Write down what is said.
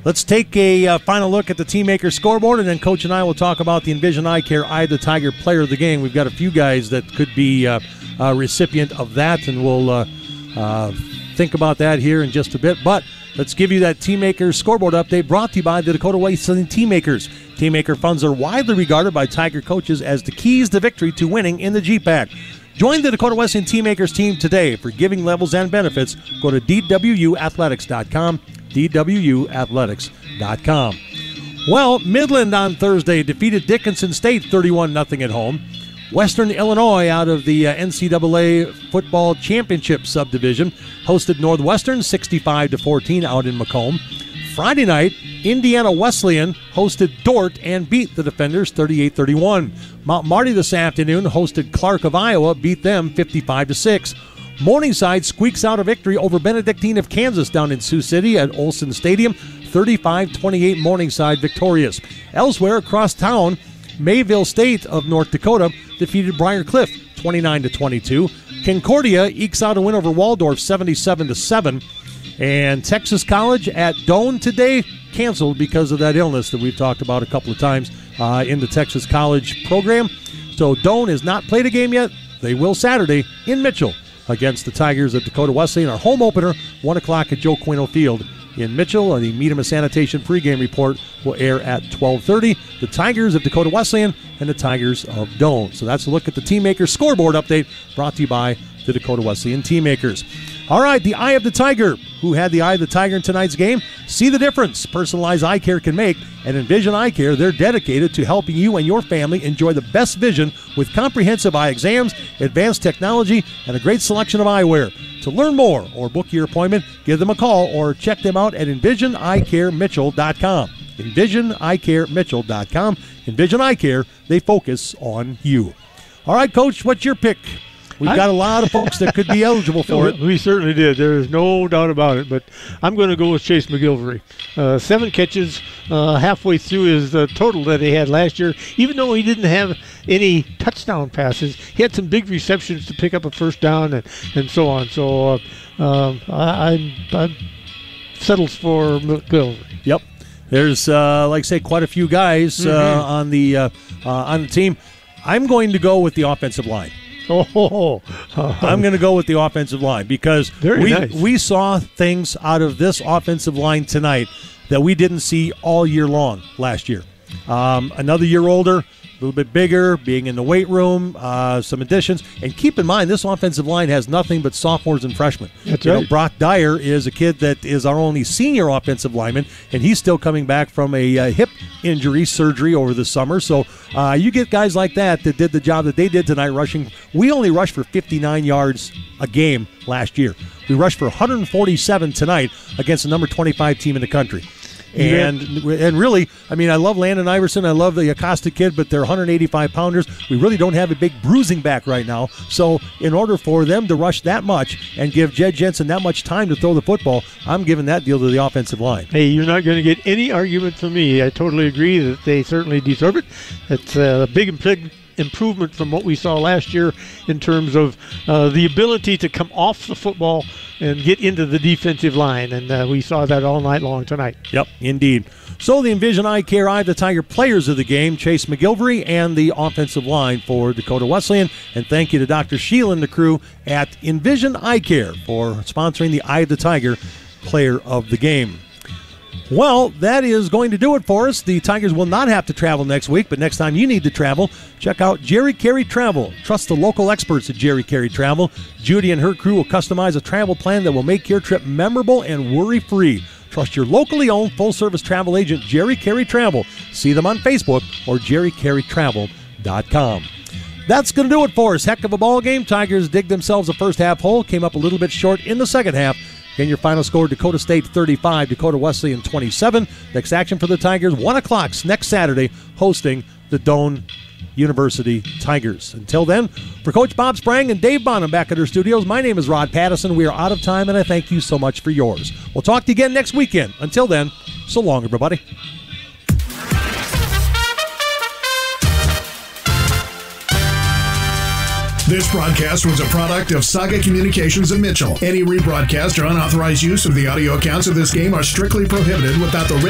Let's take a final look at the Team Maker scoreboard, and then Coach and I will talk about the Envision Eye Care Eye of the Tiger player of the game. We've got a few guys that could be a recipient of that, and we'll think about that here in just a bit. But let's give you that Team Maker scoreboard update brought to you by the Dakota Wesleyan Team Makers. Team Maker funds are widely regarded by Tiger coaches as the keys to victory to winning in the GPAC. Join the Dakota Wesleyan Team Makers team today. For giving levels and benefits, go to dwuathletics.com, dwuathletics.com. Well, Midland on Thursday defeated Dickinson State 31-0 at home. Western Illinois, out of the NCAA Football Championship subdivision, hosted Northwestern 65-14 out in Macomb. Friday night, Indiana Wesleyan hosted Dordt and beat the Defenders 38-31. Mount Marty this afternoon hosted Clark of Iowa, beat them 55-6. Morningside squeaks out a victory over Benedictine of Kansas down in Sioux City at Olson Stadium, 35-28 Morningside victorious. Elsewhere across town, Mayville State of North Dakota defeated Briar Cliff 29-22. Concordia ekes out a win over Waldorf 77-7. And Texas College at Doane today canceled because of that illness that we've talked about a couple of times in the Texas College program. So Doane has not played a game yet. They will Saturday in Mitchell against the Tigers of Dakota Wesleyan. Our home opener, 1 o'clock at Joe Quino Field in Mitchell. The Meadham Sanitation pregame report will air at 12:30. The Tigers of Dakota Wesleyan and the Tigers of Doane. So that's a look at the Team Makers scoreboard update brought to you by the Dakota Wesleyan Team Makers. All right, the Eye of the Tiger. Who had the Eye of the Tiger in tonight's game? See the difference personalized eye care can make. At Envision Eye Care, they're dedicated to helping you and your family enjoy the best vision with comprehensive eye exams, advanced technology, and a great selection of eyewear. To learn more or book your appointment, give them a call or check them out at EnvisionEyeCareMitchell.com. EnvisionEyeCareMitchell.com. Envision Eye Care, they focus on you. All right, Coach, what's your pick? We've got a lot of folks that could be eligible for it. We certainly did. There's no doubt about it. But I'm going to go with Chase McGilvery. 7 catches, halfway through his total that he had last year. Even though he didn't have any touchdown passes, he had some big receptions to pick up a first down and so on. So I'm settled for McGilvery. Yep. There's, like I say, quite a few guys on the team. I'm going to go with the offensive line. I'm going to go with the offensive line because we saw things out of this offensive line tonight that we didn't see all year long last year. Another year older, a little bit bigger, being in the weight room, some additions. And keep in mind, this offensive line has nothing but sophomores and freshmen. That's right. Brock Dyer is a kid that is our only senior offensive lineman, and he's still coming back from a hip injury surgery over the summer. So you get guys like that did the job that they did tonight rushing. We only rushed for 59 yards a game last year. We rushed for 147 tonight against the number 25 team in the country. And really, I mean, I love Landon Iverson. I love the Acosta kid, but they're 185-pounders. We really don't have a big bruising back right now. So in order for them to rush that much and give Jed Jensen that much time to throw the football, I'm giving that deal to the offensive line. Hey, you're not going to get any argument from me. I totally agree that they certainly deserve it. It's a big improvement from what we saw last year in terms of the ability to come off the football and get into the defensive line, and we saw that all night long tonight. Yep, indeed. So the Envision Eye Care Eye of the Tiger players of the game, Chase McGilvery and the offensive line for Dakota Wesleyan. And thank you to Dr. Sheila and the crew at Envision Eye Care for sponsoring the Eye of the Tiger player of the game. Well, that is going to do it for us. The Tigers will not have to travel next week, but next time you need to travel, check out Jerry Carey Travel. Trust the local experts at Jerry Carey Travel. Judy and her crew will customize a travel plan that will make your trip memorable and worry-free. Trust your locally owned full-service travel agent, Jerry Carey Travel. See them on Facebook or jerrycareytravel.com. That's going to do it for us. Heck of a ball game. Tigers dig themselves a first-half hole, came up a little bit short in the second half. Again, your final score, Dakota State 35, Dakota Wesleyan 27. Next action for the Tigers, 1 o'clock next Saturday, hosting the Doane University Tigers. Until then, for Coach Bob Sprang and Dave Bonham back at our studios, my name is Rod Pattison. We are out of time, and I thank you so much for yours. We'll talk to you again next weekend. Until then, so long, everybody. This broadcast was a product of Saga Communications of Mitchell. Any rebroadcast or unauthorized use of the audio accounts of this game are strictly prohibited without the written